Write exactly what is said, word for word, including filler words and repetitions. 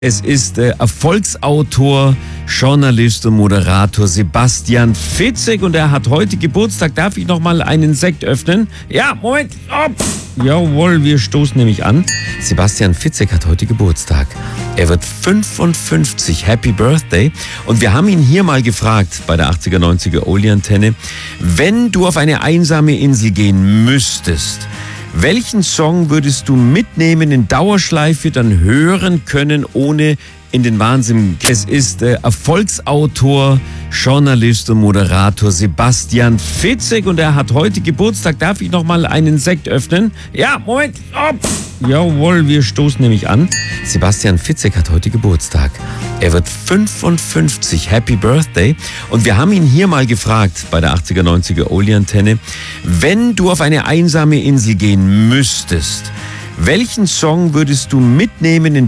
Es ist äh, Erfolgsautor, Journalist und Moderator Sebastian Fitzek und er hat heute Geburtstag. Darf ich noch mal einen Sekt öffnen? Ja, Moment. Oh, jawohl, wir stoßen nämlich an. Sebastian Fitzek hat heute Geburtstag. Er wird fünfundfünfzig. Happy Birthday. Und wir haben ihn hier mal gefragt bei der achtziger, neunziger Oldie-Antenne, wenn du auf eine einsame Insel gehen müsstest, welchen Song würdest du mitnehmen in Dauerschleife, dann hören können, ohne in den Wahnsinn? Es ist äh, Erfolgsautor, Journalist und Moderator Sebastian Fitzek und er hat heute Geburtstag. Darf ich noch mal einen Sekt öffnen? Ja, Moment. Oh, jawohl, wir stoßen nämlich an. Sebastian Fitzek hat heute Geburtstag. Er wird fünfundfünfzig. Happy Birthday. Und wir haben ihn hier mal gefragt bei der achtziger, neunziger Oldie-Antenne, wenn du auf eine einsame Insel gehen müsstest, welchen Song würdest du mitnehmen in